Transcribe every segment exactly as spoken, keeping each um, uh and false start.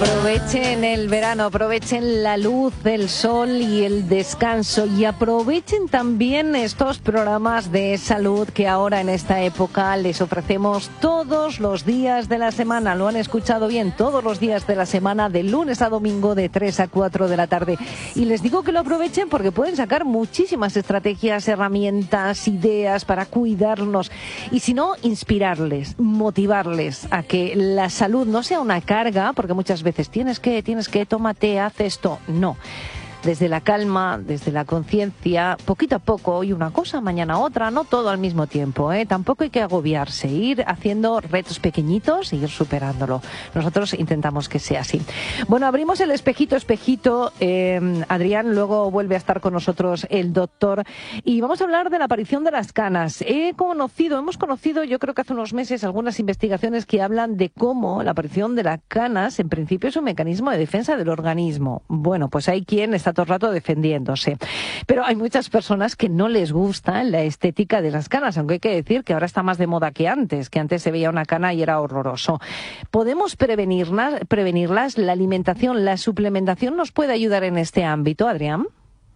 Aprovechen el verano, aprovechen la luz, el sol y el descanso, y aprovechen también estos programas de salud que ahora en esta época les ofrecemos todos los días de la semana. Lo han escuchado bien, todos los días de la semana, de lunes a domingo, de tres a cuatro de la tarde. Y les digo que lo aprovechen porque pueden sacar muchísimas estrategias, herramientas, ideas para cuidarnos. Y si no, inspirarles, motivarles a que la salud no sea una carga, porque muchas veces tienes que, tienes que, tómate, haz esto. No. Desde la calma, desde la conciencia, poquito a poco, hoy una cosa, mañana otra, no todo al mismo tiempo, ¿eh? Tampoco hay que agobiarse, ir haciendo retos pequeñitos e ir superándolo. Nosotros intentamos que sea así. Bueno, abrimos el espejito, espejito. Eh, Adrián, luego vuelve a estar con nosotros el doctor. Y vamos a hablar de la aparición de las canas. He conocido, hemos conocido, yo creo que hace unos meses, algunas investigaciones que hablan de cómo la aparición de las canas, en principio, es un mecanismo de defensa del organismo. Bueno, pues hay quien está todo el rato defendiéndose. Pero hay muchas personas que no les gusta la estética de las canas, aunque hay que decir que ahora está más de moda que antes, que antes se veía una cana y era horroroso. ¿Podemos prevenirlas? prevenirlas? ¿La alimentación, la suplementación nos puede ayudar en este ámbito, Adrián?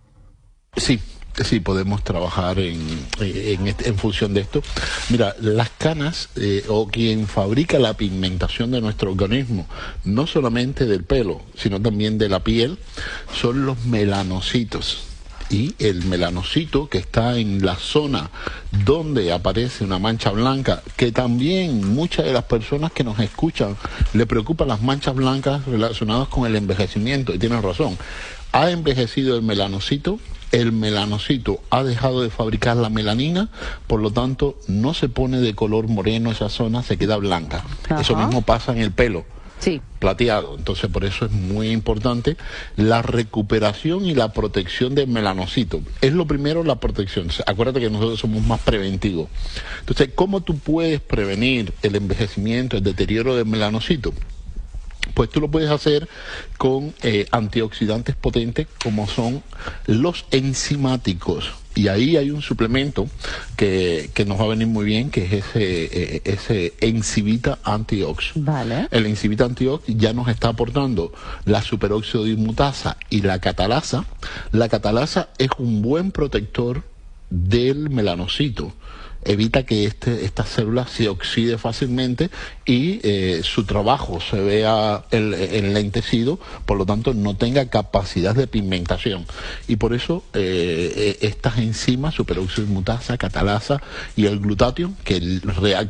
Sí. Sí, podemos trabajar en, en, en función de esto. Mira, las canas, eh, o quien fabrica la pigmentación de nuestro organismo, no solamente del pelo, sino también de la piel, son los melanocitos. Y el melanocito, que está en la zona donde aparece una mancha blanca, que también muchas de las personas que nos escuchan le preocupan las manchas blancas relacionadas con el envejecimiento, y tienen razón. Ha envejecido el melanocito, el melanocito ha dejado de fabricar la melanina, por lo tanto no se pone de color moreno esa zona, se queda blanca. Ajá. Eso mismo pasa en el pelo. Sí. Plateado. Entonces, por eso es muy importante la recuperación y la protección del melanocito. Es lo primero, la protección. Acuérdate que nosotros somos más preventivos. Entonces, ¿cómo tú puedes prevenir el envejecimiento, el deterioro del melanocito? Pues tú lo puedes hacer con eh, antioxidantes potentes como son los enzimáticos. Y ahí hay un suplemento que, que nos va a venir muy bien, que es ese, eh, ese Enzivita Antiox. Vale. El Enzivita Antiox ya nos está aportando la superóxido dismutasa y la catalasa. La catalasa es un buen protector del melanocito. Evita que este, esta célula se oxide fácilmente y eh, su trabajo se vea enlentecido, por lo tanto no tenga capacidad de pigmentación. Y por eso eh, estas enzimas, superóxido dismutasa, catalasa y el glutatión, que reactivan